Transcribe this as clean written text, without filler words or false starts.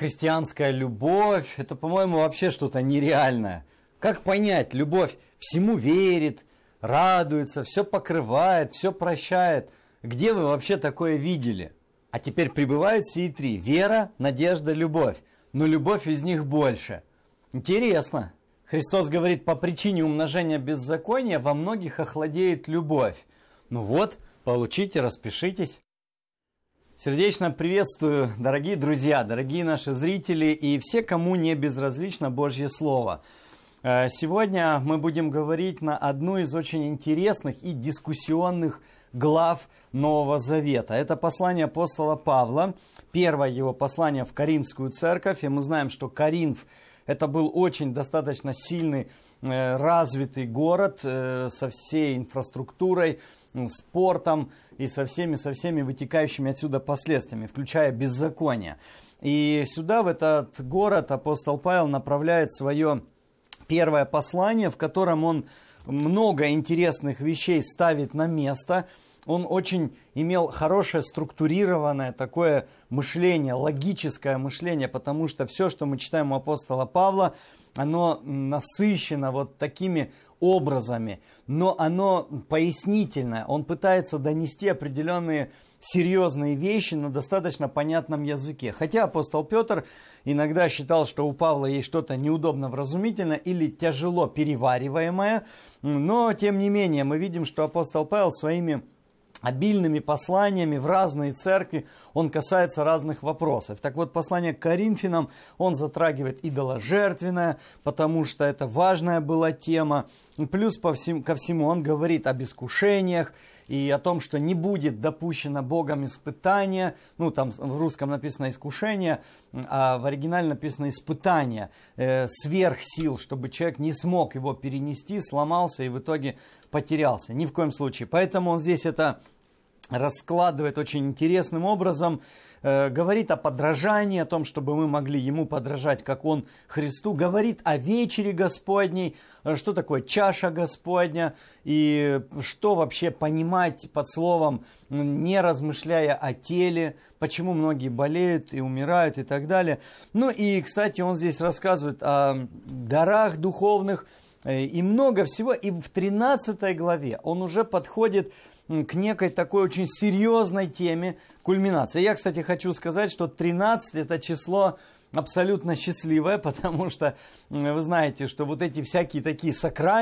христианская любовь, это, по-моему, вообще что-то нереальное. Как понять, любовь всему верит, радуется, все покрывает, все прощает. Где вы вообще такое видели? А теперь прибывают сии три: вера, надежда, любовь. Но любовь из них больше. Интересно. Христос говорит, по причине умножения беззакония во многих охладеет любовь. Ну вот, получите, распишитесь. Сердечно приветствую, дорогие друзья, дорогие наши зрители и все, кому не безразлично Божье Слово. Сегодня мы будем говорить на одну из очень интересных и дискуссионных глав Нового Завета. Это послание апостола Павла, первое его послание в Коринфскую церковь. И мы знаем, что Коринф это был очень достаточно сильный, развитый город со всей инфраструктурой, спортом и со всеми вытекающими отсюда последствиями, включая беззаконие. И сюда, в этот город, апостол Павел направляет свое первое послание, в котором он много интересных вещей ставит на место. Он очень имел хорошее структурированное такое мышление, логическое мышление, потому что все, что мы читаем у апостола Павла, оно насыщено вот такими образами, но оно пояснительное. Он пытается донести определенные серьезные вещи на достаточно понятном языке. Хотя апостол Петр иногда считал, что у Павла есть что-то неудобно вразумительное или тяжело перевариваемое, но тем не менее мы видим, что апостол Павел своими обильными посланиями в разные церкви, он касается разных вопросов. Так вот, послание к Коринфянам, он затрагивает идоложертвенное, потому что это важная была тема. Плюс ко всему он говорит об искушениях и о том, что не будет допущено Богом испытания. Ну, там в русском написано искушение, а в оригинале написано испытание сверх сил, чтобы человек не смог его перенести, сломался и в итоге потерялся. Ни в коем случае. Поэтому он здесь это раскладывает очень интересным образом, говорит о подражании, о том, чтобы мы могли ему подражать, как он Христу, говорит о вечере Господней, что такое чаша Господня, и что вообще понимать под словом, не размышляя о теле, почему многие болеют и умирают и так далее. Ну и, кстати, он здесь рассказывает о дарах духовных, и много всего. И в 13 главе он уже подходит к некой такой очень серьезной теме кульминации. Я, кстати, хочу сказать, что 13 это число абсолютно счастливое, потому что вы знаете, что вот эти всякие такие сакральные